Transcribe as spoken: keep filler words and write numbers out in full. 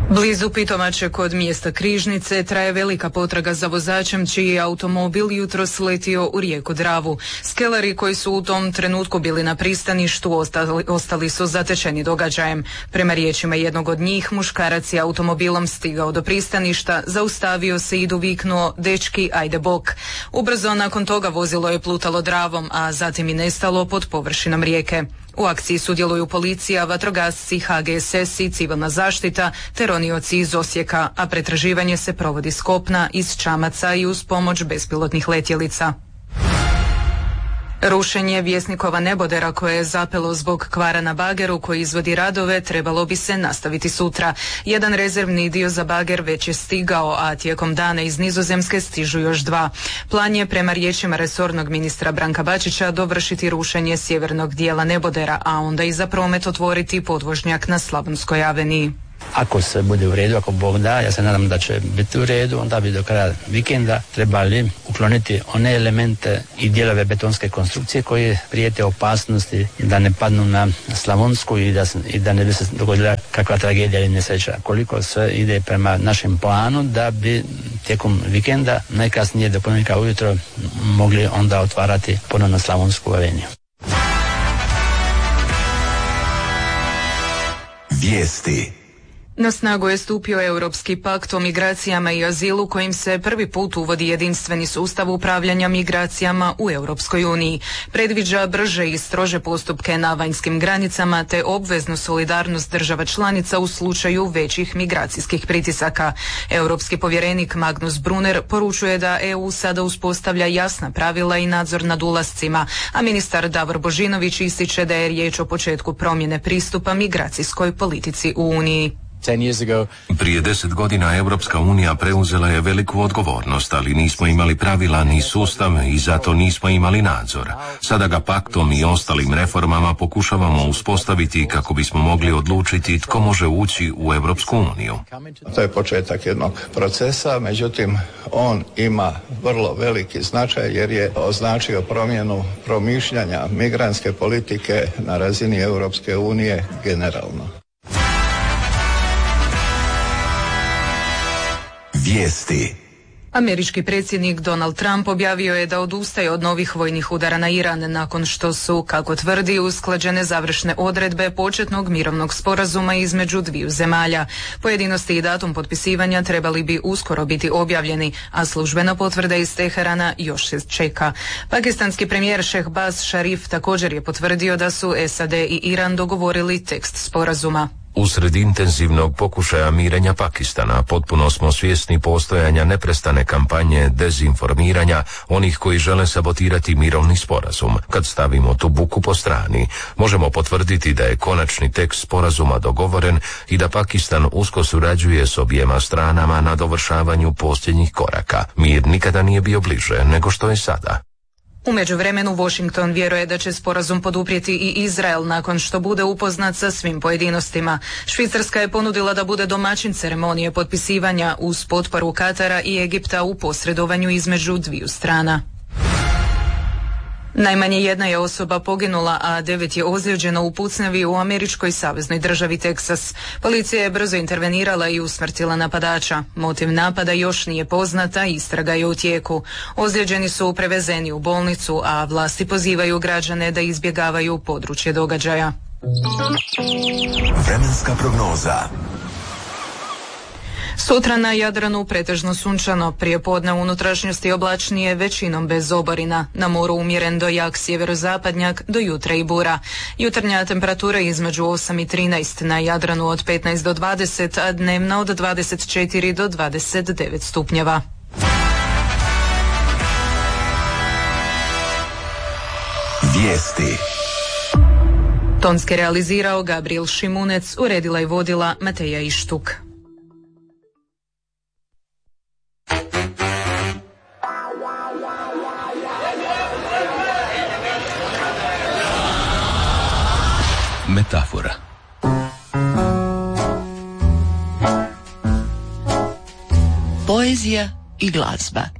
Blizu Pitomače kod mjesta Križnice traje velika potraga za vozačem čiji je automobil jutros letio u rijeku Dravu. Skelari koji su u tom trenutku bili na pristaništu ostali, ostali su zatečeni događajem. Prema riječima jednog od njih, muškarac je automobilom stigao do pristaništa, zaustavio se i doviknuo: "Dečki, ajde bok." Ubrzo nakon toga vozilo je plutalo Dravom, a zatim i nestalo pod površinom rijeke. U akciji sudjeluju policija, vatrogasci, H G S S i civilna zaštita te ronioci iz Osijeka, a pretraživanje se provodi s kopna, iz čamaca i uz pomoć bespilotnih letjelica. Rušenje Vjesnikova nebodera koje je zapelo zbog kvara na bageru koji izvodi radove trebalo bi se nastaviti sutra. Jedan rezervni dio za bager već je stigao, a tijekom dana iz Nizozemske stižu još dva. Plan je prema riječima resornog ministra Branka Bačića dovršiti rušenje sjevernog dijela nebodera, a onda i za promet otvoriti podvožnjak na Slavonskoj aveniji. Ako se bude u redu, ako Bog da, ja se nadam da će biti u redu, onda bi do kraja vikenda trebali ukloniti one elemente i dijelove betonske konstrukcije koje prijete opasnosti da ne padnu na Slavonsku i da, i da ne bi se dogodila kakva tragedija ili nesreća. Koliko sve ide prema našem planu da bi tijekom vikenda, najkasnije do ponedjeljka ujutro, mogli onda otvarati ponovno Slavonsku aveniju. Vijesti. Na snagu je stupio Europski pakt o migracijama i azilu kojim se prvi put uvodi jedinstveni sustav upravljanja migracijama u Europskoj uniji. Predviđa brže i strože postupke na vanjskim granicama te obveznu solidarnost država članica u slučaju većih migracijskih pritisaka. Europski povjerenik Magnus Brunner poručuje da E U sada uspostavlja jasna pravila i nadzor nad ulascima, a ministar Davor Božinović ističe da je riječ o početku promjene pristupa migracijskoj politici u Uniji. Prije deset godina Europska unija preuzela je veliku odgovornost, ali nismo imali pravila ni sustav i zato nismo imali nadzor. Sada ga paktom i ostalim reformama pokušavamo uspostaviti kako bismo mogli odlučiti tko može ući u Europsku uniju. To je početak jednog procesa, međutim on ima vrlo veliki značaj jer je označio promjenu promišljanja migrantske politike na razini Europske unije generalno. Vijesti. Američki predsjednik Donald Trump objavio je da odustaje od novih vojnih udara na Iran nakon što su, kako tvrdi, usklađene završne odredbe početnog mirovnog sporazuma između dviju zemalja. Pojedinosti i datum potpisivanja trebali bi uskoro biti objavljeni, a službena potvrda iz Teherana još se čeka. Pakistanski premijer Shehbaz Sharif također je potvrdio da su S A D i Iran dogovorili tekst sporazuma. Usred intenzivnog pokušaja mirenja Pakistana potpuno smo svjesni postojanja neprestane kampanje dezinformiranja onih koji žele sabotirati mirovni sporazum. Kad stavimo tu buku po strani, možemo potvrditi da je konačni tekst sporazuma dogovoren i da Pakistan usko surađuje s objema stranama na dovršavanju posljednjih koraka. Mir nikada nije bio bliže nego što je sada. U međuvremenu Washington vjeruje da će sporazum poduprijeti i Izrael nakon što bude upoznat sa svim pojedinostima. Švicarska je ponudila da bude domaćin ceremonije potpisivanja uz potporu Katara i Egipta u posredovanju između dviju strana. Najmanje jedna je osoba poginula, a devet je ozlijeđeno u pucnjavi u američkoj saveznoj državi Teksas. Policija je brzo intervenirala i usmrtila napadača. Motiv napada još nije poznata, istraga je u tijeku. Ozlijeđeni su prevezeni u bolnicu, a vlasti pozivaju građane da izbjegavaju područje događaja. Vremenska prognoza. Sutra na Jadranu pretežno sunčano, prijepodne u unutrašnjosti oblačnije, većinom bez oborina. Na moru umjeren do jak sjeverozapadnjak, do jutra i bura. Jutarnja temperatura između osam i trinaest, na Jadranu od petnaest do dvadeset, a dnevna od dvadeset četiri do dvadeset devet stupnjeva. Vijesti. Tonski realizirao Gabriel Šimunec, uredila i vodila Mateja Ištuk. Metafora. Poezija i glazba.